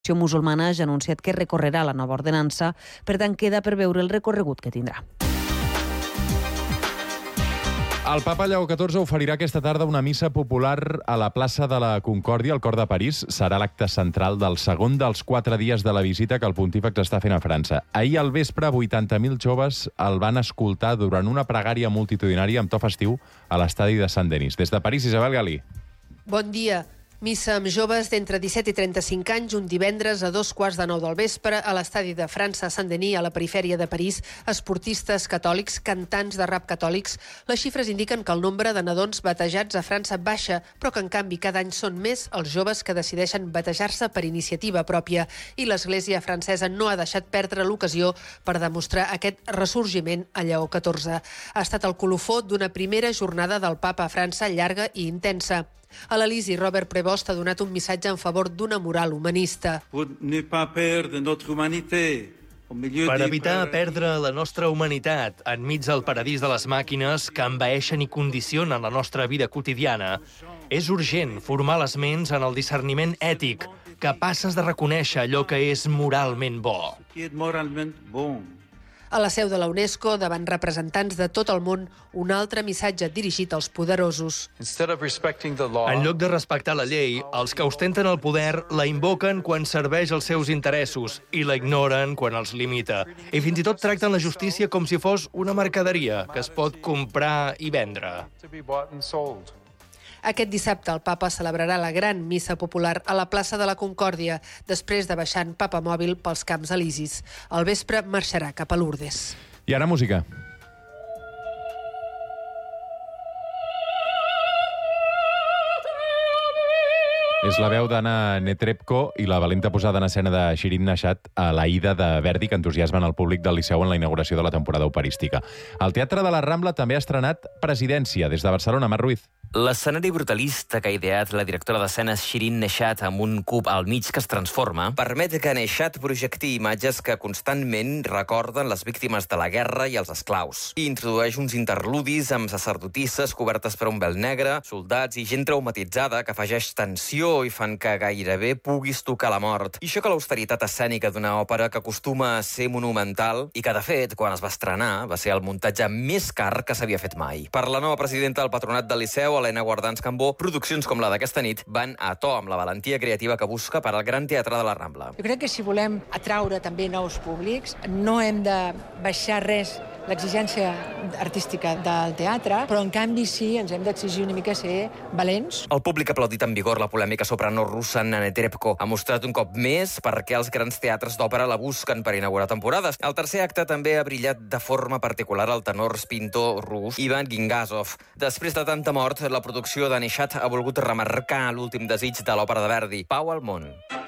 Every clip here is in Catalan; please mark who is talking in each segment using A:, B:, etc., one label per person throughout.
A: musulmana ja ha anunciat que recorrerà la nova ordenança, per tant queda per veure el recorregut que tindrà.
B: El papa Lleó XIV oferirà aquesta tarda una missa popular a la plaça de la Concòrdia, al cor de París. Serà l'acte central del segon dels 4 dies de la visita que el pontífex està fent a França. Ahir al vespre, 80.000 joves el van escoltar durant una pregària multitudinària amb to festiu a l'estadi de Saint-Denis. Des de París, Isabel Galí.
C: Bon dia. Missa amb joves d'entre 17 i 35 anys un divendres a 9:15 del vespre a l'estadi de França Saint-Denis, a la perifèria de París. Esportistes catòlics, cantants de rap catòlics. Les xifres indiquen que el nombre de nadons batejats a França baixa, però que en canvi cada any són més els joves que decideixen batejar-se per iniciativa pròpia. I l'Església francesa no ha deixat perdre l'ocasió per demostrar aquest ressorgiment a Lleó XIV. Ha estat el colofó d'una primera jornada del papa a França llarga i intensa. A l'Elisi, Robert Prevost ha donat un missatge en favor d'una moral humanista.
D: Per evitar perdre la nostra humanitat enmig del paradís de les màquines que envaeixen i condicionen la nostra vida quotidiana, és urgent formar les ments en el discerniment ètic, capaces de reconèixer allò que és moralment bo.
C: A la seu de la UNESCO, davant representants de tot el món, un altre missatge dirigit als poderosos.
D: En lloc de respectar la llei, els que ostenten el poder la invoquen quan serveix els seus interessos i la ignoren quan els limita. I fins i tot tracten la justícia com si fos una mercaderia que es pot comprar i vendre.
C: Aquest dissabte el papa celebrarà la gran missa popular a la plaça de la Concòrdia, després de baixar en papamòbil pels camps elisis. Al vespre marxarà cap a Lourdes.
B: I ara música. És la veu d'Anna Netrebko i la valenta posada en escena de Shirin Neshat a l'Aida de Verdi, que entusiasmen el públic del Liceu en la inauguració de la temporada operística. El Teatre de la Rambla també ha estrenat Presidència. Des de Barcelona, Mar Ruiz.
E: L'escenari brutalista que ha ideat la directora d'escenes Shirin Neshat amb un cub al mig que es transforma permet que Neshat projecti imatges que constantment recorden les víctimes de la guerra i els esclaus. I introdueix uns interludis amb sacerdotisses cobertes per un vel negre, soldats i gent traumatitzada que afegeix tensió i fan que gairebé puguis tocar la mort. I això que l'austeritat escènica d'una òpera que acostuma a ser monumental i que, de fet, quan es va estrenar, va ser el muntatge més car que s'havia fet mai. Per la nova presidenta del Patronat del Liceu, Helena Guardans Cambó, produccions com la d'aquesta nit van a to amb la valentia creativa que busca per al Gran Teatre de la Rambla.
F: Jo crec que si volem atraure també nous públics, no hem de baixar res l'exigència artística del teatre, però en canvi sí, ens hem d'exigir una mica ser valents.
E: El públic ha aplaudit amb vigor la polèmica soprano russa Anna Netrebko. Ha mostrat un cop més per què els grans teatres d'òpera la busquen per inaugurar temporades. Al tercer acte també ha brillat de forma particular el tenor pintor rus Ivan Gingazov. Després de tanta mort, la producció de Neshat ha volgut remarcar l'últim desig de l'òpera de Verdi, pau al món.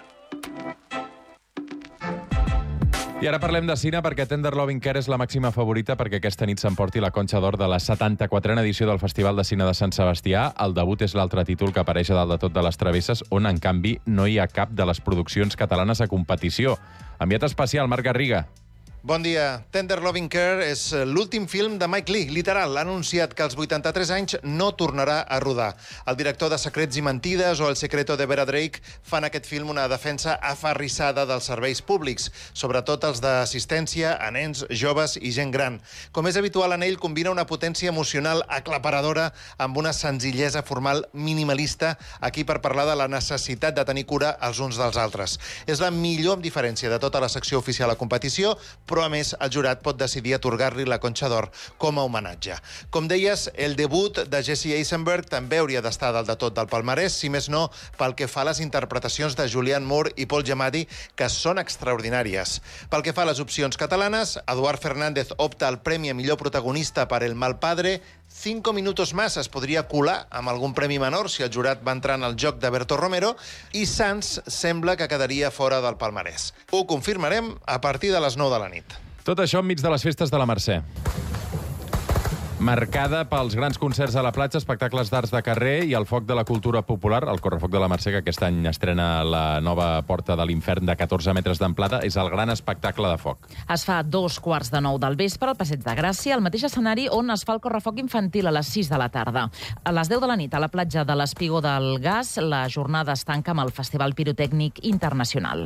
B: I ara parlem de cine perquè Tender Loving Care és la màxima favorita perquè aquesta nit s'emporti la Conxa d'Or de la 74a edició del Festival de Cine de Sant Sebastià. El debut és l'altre títol que apareix a dalt de tot de les travesses, on, en canvi, no hi ha cap de les produccions catalanes a competició. Enviat especial, Marc Garriga.
G: Bon dia. Tender Loving Care és l'últim film de Mike Leigh. Literal, ha anunciat que als 83 anys no tornarà a rodar. El director de Secrets i Mentides o El secreto de Vera Drake fan aquest film una defensa aferrissada dels serveis públics, sobretot els d'assistència a nens, joves i gent gran. Com és habitual en ell, combina una potència emocional aclaparadora amb una senzillesa formal minimalista, aquí per parlar de la necessitat de tenir cura els uns dels altres. És la millor amb diferència de tota la secció oficial a competició, però a més el jurat pot decidir atorgar-li la Conxa d'Or com a homenatge. Com deies, el debut de Jesse Eisenberg també hauria d'estar dalt de tot del palmarès, si més no pel que fa a les interpretacions de Julianne Moore i Paul Giamatti, que són extraordinàries. Pel que fa a les opcions catalanes, Eduard Fernández opta al premi a millor protagonista per El mal padre. 5 minutos más es podria colar amb algun premi menor si el jurat va entrar en el joc de Berto Romero, i Sants sembla que quedaria fora del palmarès. Ho confirmarem a partir de les 9 de la nit.
B: Tot això enmig de les festes de la Mercè. marcada pels grans concerts a la platja, espectacles d'arts de carrer i el foc de la cultura popular. El Correfoc de la Mercè, que aquest any estrena la nova Porta de l'Infern de 14 metres d'amplada, és el gran espectacle de foc.
H: Es fa a 2:15 del vespre al Passeig de Gràcia, al mateix escenari on es fa el Correfoc infantil a les 6 de la tarda. A les 10 de la nit, a la platja de l'Espigó del Gas, la jornada es tanca amb el Festival Pirotècnic Internacional.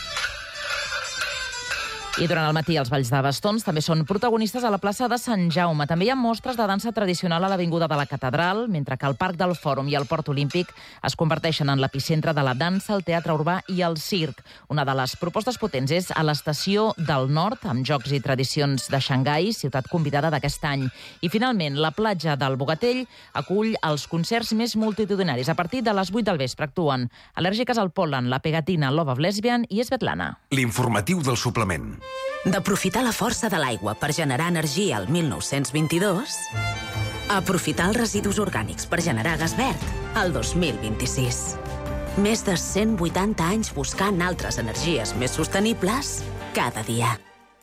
H: I durant el matí els balls de bastons també són protagonistes a la plaça de Sant Jaume. També hi ha mostres de dansa tradicional a l'Avinguda de la Catedral, mentre que el Parc del Fòrum i el Port Olímpic es converteixen en l'epicentre de la dansa, el teatre urbà i el circ. Una de les propostes potents és a l'Estació del Nord, amb jocs i tradicions de Xangai, ciutat convidada d'aquest any. I finalment, la platja del Bogatell acull els concerts més multitudinaris. A partir de les 8 del vespre actuen Al·lèrgiques al pol·len, La Pegatina, Love of Lesbian i Svetlana.
I: L'informatiu del suplement.
J: D'aprofitar la força de l'aigua per generar energia al 1922, a aprofitar els residus orgànics per generar gas verd al 2026. Més de 180 anys buscant altres energies més sostenibles cada dia.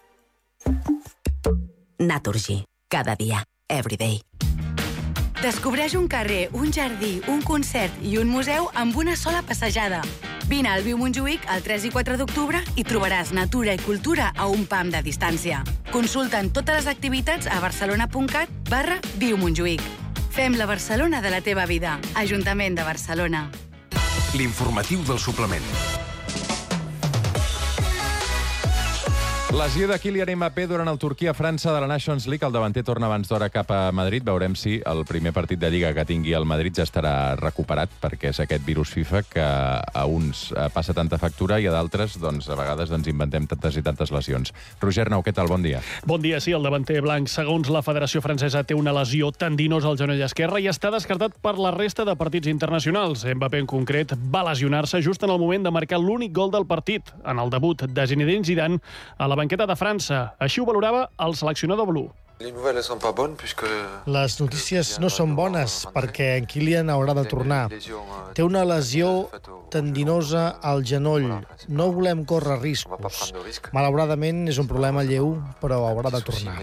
J: Naturgy. Cada dia. Everyday.
K: Descobreix un carrer, un jardí, un concert i un museu amb una sola passejada. Vine al Viu Montjuïc el 3 i 4 d'octubre i trobaràs natura i cultura a un pam de distància. Consulta'n totes les activitats a barcelona.cat/Viu Montjuïc. Fem la Barcelona de la teva vida. Ajuntament de Barcelona.
I: L'informatiu del suplement.
B: Lesió de Kylian Mbappé durant el Turquia-França de la Nations League. El davanter torna abans d'hora cap a Madrid. Veurem si el primer partit de Lliga que tingui el Madrid ja estarà recuperat, perquè és aquest virus FIFA que a uns passa tanta factura i a d'altres, doncs, a vegades ens inventem tantes i tantes lesions. Roger Nou, què tal? Bon dia.
L: Bon dia, sí. El davanter blanc, segons la Federació Francesa, té una lesió tendinosa al genoll esquerre i està descartat per la resta de partits internacionals. Mbappé, en concret, va lesionar-se just en el moment de marcar l'únic gol del partit, en el debut de Zinedine Zidane a la banqueta de França. Així ho valorava el seleccionador blu.
M: Les notícies no són bones perquè en Kylian haurà de tornar. Té una lesió tendinosa al genoll. No volem córrer riscos. Malauradament és un problema lleu, però haurà de tornar.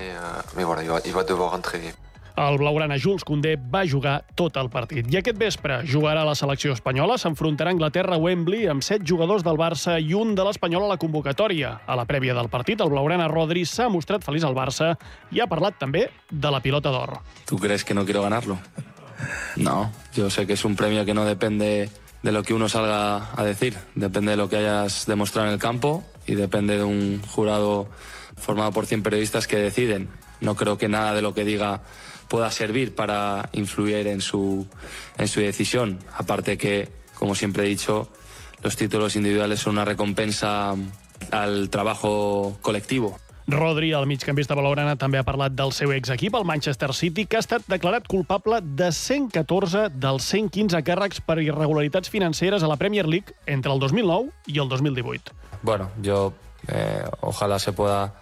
L: El blaugrana Jules Koundé va jugar tot el partit. I aquest vespre jugarà la selecció espanyola. S'enfrontarà a Anglaterra a Wembley amb 7 jugadors del Barça i un de l'Espanyol a la convocatòria. A la prèvia del partit, el blaugrana Rodri s'ha mostrat feliç al Barça i ha parlat també de la pilota d'or.
N: ¿Tú crees que no quiero ganarlo? No, yo sé que es un premio que no depende de lo que uno salga a decir. Depende de lo que hayas demostrado en el campo y depende de un jurado formado por 100 periodistas que deciden. No creo que nada de lo que diga pueda servir para influir en su decisión. Aparte que, como siempre he dicho, los títulos individuales son una recompensa al trabajo colectivo.
L: Rodri, el migcampista blaugrana, també ha parlat del seu exequip, el Manchester City, que ha estat declarat culpable de 114 dels 115 càrrecs per irregularitats financeres a la Premier League entre el 2009 i el 2018.
N: Bueno, yo ojalá se pueda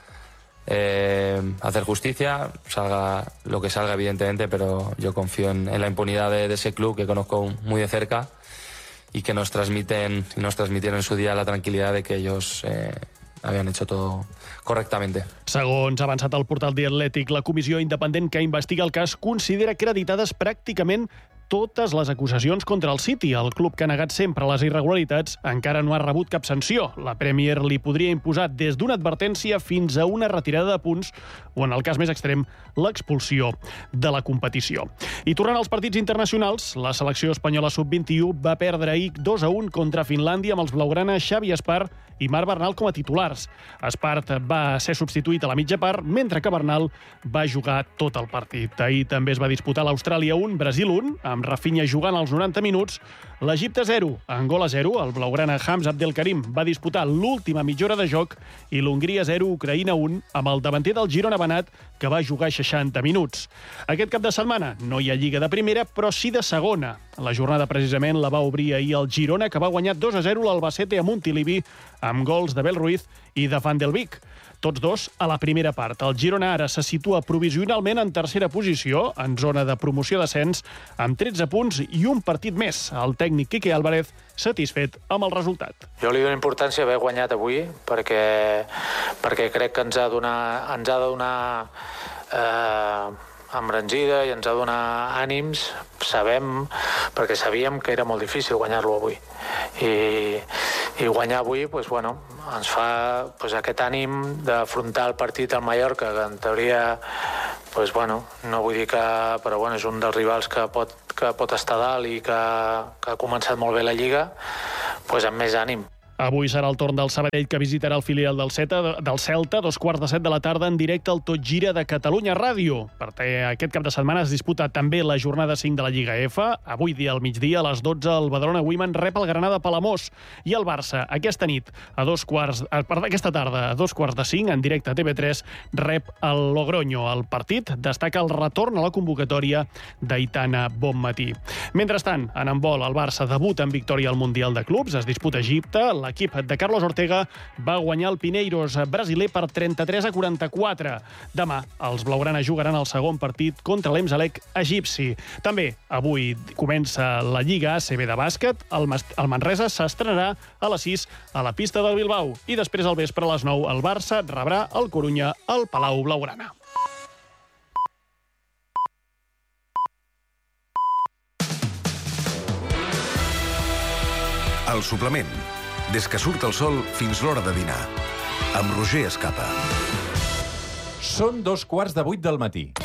N: hacer justicia, salga lo que salga, evidentemente, pero yo confío en la impunidad de ese club que conozco muy de cerca y que nos transmitieron en su día la tranquilidad de que ellos habían hecho todo correctamente.
L: Segons ha avançat el portal The Athletic, la comissió independent que investiga el cas considera acreditades pràcticament totes les acusacions contra el City. El club que ha negat sempre les irregularitats encara no ha rebut cap sanció. La Premier li podria imposar des d'una advertència fins a una retirada de punts o, en el cas més extrem, l'expulsió de la competició. I tornant als partits internacionals, la selecció espanyola sub-21 va perdre ahir 2-1 contra Finlàndia amb els blaugrana Xavi Espart i Marc Bernal com a titulars. Espart va ser substituït a la mitja part, mentre que Bernal va jugar tot el partit. Ahir també es va disputar l'Austràlia 1, Brasil 1, amb Rafinha jugant als 90 minuts, l'Egipte 0, Angola 0, el blaugrana Hamza Abdelkarim va disputar l'última mitja hora de joc i l'Hongria 0, Ucraïna 1, amb el davanter del Girona Benat, que va jugar 60 minuts. Aquest cap de setmana no hi ha Lliga de primera, però sí de segona. La jornada precisament la va obrir ahir el Girona, que va guanyar 2-0 l'Albacete a Montilivi, amb gols de Bel Ruiz i de Van del Beek. Tots dos a la primera part. El Girona ara se situa provisionalment en tercera posició, en zona de promoció-descens, amb 13 punts i un partit més. El tècnic Quique Álvarez satisfet amb el resultat.
O: Jo li dono importància haver guanyat avui perquè crec que ens ha de donar embranzida i ens ha donat ànims, perquè sabíem que era molt difícil guanyar-lo avui. I guanyar avui ens fa aquest ànim d'afrontar el partit al Mallorca, que en teoria, no vull dir que... però és un dels rivals que pot estar dalt i que ha començat molt bé la Lliga, amb més ànim.
L: Avui serà el torn del Sabadell, que visitarà el filial del Celta, 2:15 de la tarda, en directe al Tot Gira de Catalunya Ràdio. Perquè aquest cap de setmana es disputa també la jornada 5 de la Lliga F. Avui dia al migdia, a les 12, el Badalona Women rep el Granada Palamós. I el Barça, aquesta tarda, a 2:45, en directe a TV3, rep el Logroño. El partit destaca el retorn a la convocatòria d'Aitana Bonmatí. Mentrestant, en handbol, el Barça debuta en victòria al Mundial de Clubs, es disputa a Egipte. L'equip de Carlos Ortega va guanyar el Pineiros brasiler per 33-44. Demà, els blaugrana jugaran el segon partit contra l'Emsalec egipci. També, avui comença la Lliga ACB de bàsquet. El Manresa s'estrenarà a les 6 a la pista del Bilbao. I després, al vespre, a les 9, el Barça rebrà el Corunya al Palau Blaugrana.
I: El suplement. Des que surt el sol fins l'hora de dinar. Amb Roger Escapa.
B: Són 7:15 del matí.